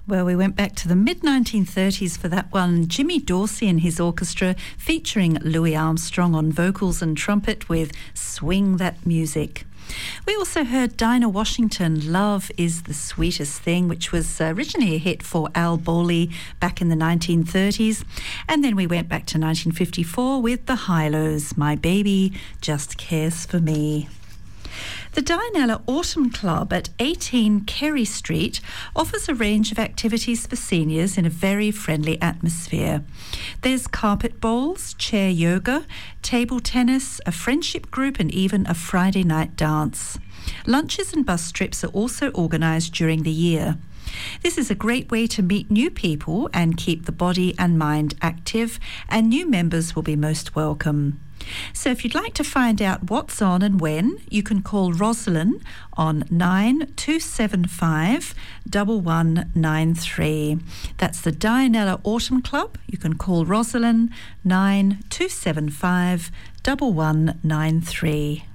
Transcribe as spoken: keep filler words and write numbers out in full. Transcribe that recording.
Well, we went back to the mid nineteen thirties for that one. Jimmy Dorsey and his orchestra featuring Louis Armstrong on vocals and trumpet with Swing That Music. We also heard Dinah Washington, Love is the Sweetest Thing, which was originally a hit for Al Bowley back in the nineteen thirties. And then we went back to nineteen fifty-four with the Hi-Lo's, My Baby Just Cares for Me. The Dianella Autumn Club at eighteen Kerry Street offers a range of activities for seniors in a very friendly atmosphere. There's carpet bowls, chair yoga, table tennis, a friendship group and even a Friday night dance. Lunches and bus trips are also organised during the year. This is a great way to meet new people and keep the body and mind active, and new members will be most welcome. So if you'd like to find out what's on and when, you can call Rosalind on nine two seven five, one one nine three. That's the Dianella Autumn Club. You can call Rosalind nine two seven five, one one nine three.